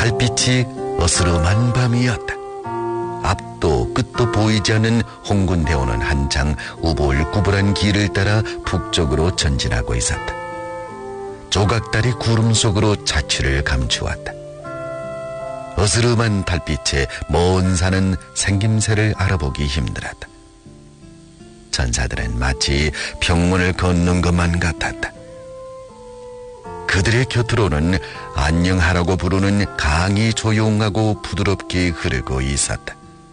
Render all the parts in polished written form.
달빛이 어스름한 밤이었다. 앞도 끝도 보이지 않는 홍군대원은 한창 우불구불한 길을 따라 북쪽으로 전진하고 있었다. 조각달이 구름 속으로 자취를 감추었다. 어스름한 달빛에 먼 산은 생김새를 알아보기 힘들었다. 전사들은 마치 평문을 걷는 것만 같았다. 그들의 곁으로는 안녕하라고 부르는 강이 조용하고 부드럽게 흐르고 있었다.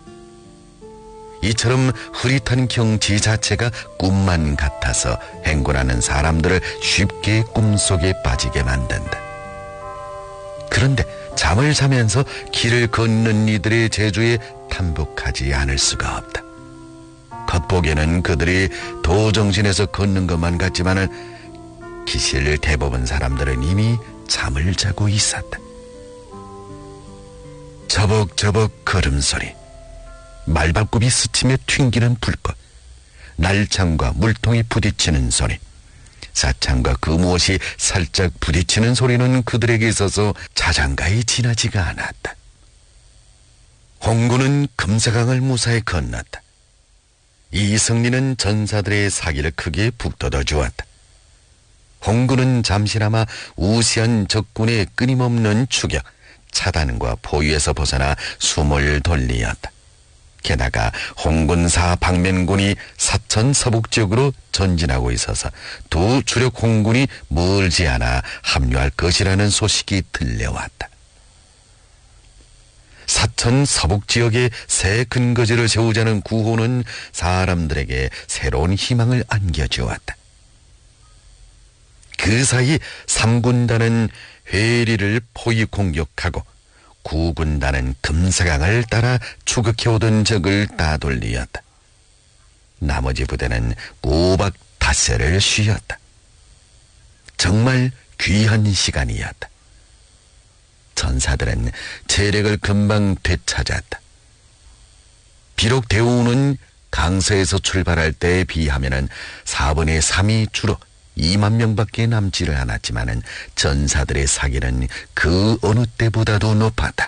이처럼 흐릿한 경치 자체가 꿈만 같아서 행군하는 사람들을 쉽게 꿈속에 빠지게 만든다. 그런데 잠을 자면서 길을 걷는 이들의 재주에 탐복하지 않을 수가 없다. 겉보기에는 그들이 도정신에서 걷는 것만 같지만은 기실 대부분 사람들은 이미 잠을 자고 있었다. 저벅저벅 걸음소리, 말발굽이 스치며 튕기는 불꽃, 날창과 물통이 부딪히는 소리, 사창과 그 무엇이 살짝 부딪히는 소리는 그들에게 있어서 자장가에 지나지가 않았다. 홍군은 금사강을 무사히 건넜다. 이성리는 전사들의 사기를 크게 북돋워 주었다. 홍군은 잠시나마 우시한 적군의 끊임없는 추격, 차단과 포위에서 벗어나 숨을 돌리었다. 게다가 홍군사 방면군이 사천 서북 지역으로 전진하고 있어서 두 주력 홍군이 멀지 않아 합류할 것이라는 소식이 들려왔다. 사천 서북 지역에 새 근거지를 세우자는 구호는 사람들에게 새로운 희망을 안겨주었다. 그 사이 3군단은 회리를 포위 공격하고 9군단은 금사강을 따라 추격해오던 적을 따돌리었다. 나머지 부대는 꼬박 닷새를 쉬었다. 정말 귀한 시간이었다. 전사들은 체력을 금방 되찾았다. 비록 대우는 강서에서 출발할 때에 비하면은 4분의 3이 줄어 2만 명밖에 남지를 않았지만은 전사들의 사기는 그 어느 때보다도 높았다.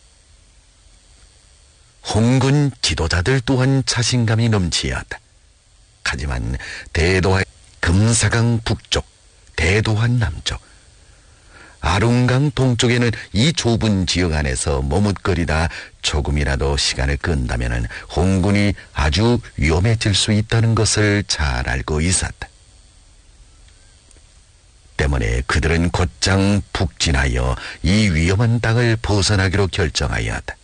홍군 지도자들 또한 자신감이 넘치었다. 하지만 대도하 금사강 북쪽, 대도한 남쪽, 아룽강 동쪽에는 이 좁은 지역 안에서 머뭇거리다 조금이라도 시간을 끈다면은 홍군이 아주 위험해질 수 있다는 것을 잘 알고 있었다. 때문에 그들은 곧장 북진하여 이 위험한 땅을 벗어나기로 결정하였다.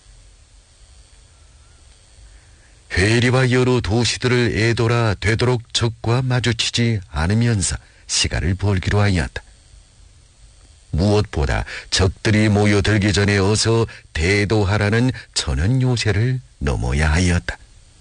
회리와 여러 도시들을 애돌아 되도록 적과 마주치지 않으면서 시간을 벌기로 하였다. 무엇보다 적들이 모여들기 전에 어서 대도하라는 천연 요새를 넘어야 하였다.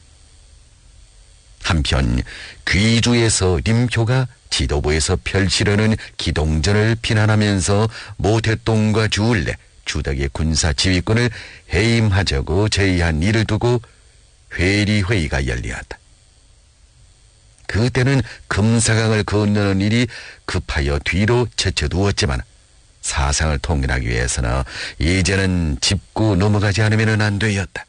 한편 귀주에서 림표가 지도부에서 펼치려는 기동전을 비난하면서 모태동과 주울레, 주덕의 군사 지휘권을 해임하자고 제의한 일을 두고 회리회의가 열리었다. 그때는 금사강을 건너는 일이 급하여 뒤로 제쳐두었지만 사상을 통일하기 위해서는 이제는 짚고 넘어가지 않으면 안 되었다.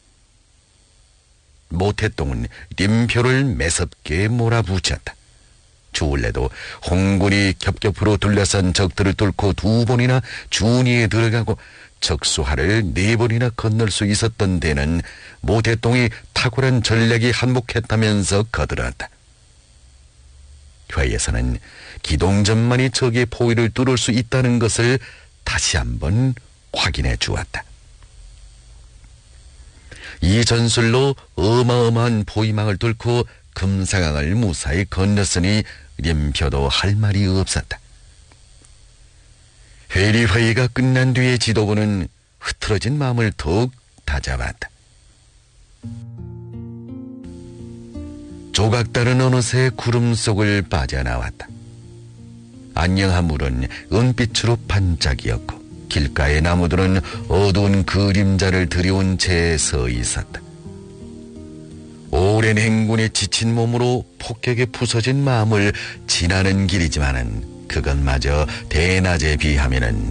모태동은 림표를 매섭게 몰아붙였다. 주울레도 홍군이 겹겹으로 둘러싼 적들을 뚫고 2번이나 준위에 들어가고 적수하를 4번이나 건널 수 있었던 데는 모태동이 탁월한 전략이 한몫했다면서 거들었다. 회의에서는 기동전만이 적의 포위를 뚫을 수 있다는 것을 다시 한번 확인해 주었다. 이 전술로 어마어마한 포위망을 뚫고 금사강을 무사히 건넜으니 림표도 할 말이 없었다. 회리회의가 끝난 뒤에 지도부는 흐트러진 마음을 더욱 다잡았다. 조각달은 어느새 구름 속을 빠져나왔다. 안녕한 물은 은빛으로 반짝이었고 길가의 나무들은 어두운 그림자를 들여온 채 서 있었다. 오랜 행군에 지친 몸으로 폭격에 부서진 마음을 지나는 길이지만은 그것마저 대낮에 비하면은